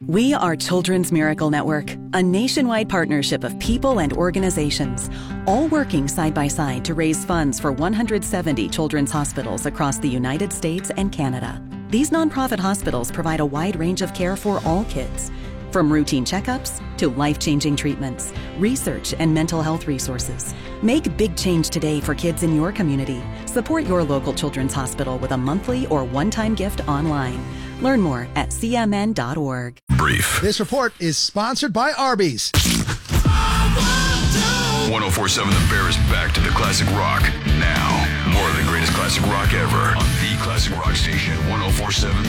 We are Children's Miracle Network, a nationwide partnership of people and organizations, all working side by side to raise funds for 170 children's hospitals across the United States and Canada. These nonprofit hospitals provide a wide range of care for all kids, from routine checkups to life-changing treatments, research, and mental health resources. Make big change today for kids in your community. Support your local children's hospital with a monthly or one-time gift online. Learn more at cmn.org. Brief. This report is sponsored by Arby's. 1047 The Bear is back to the classic rock. Now, more of the greatest classic rock ever on the classic rock station, 1047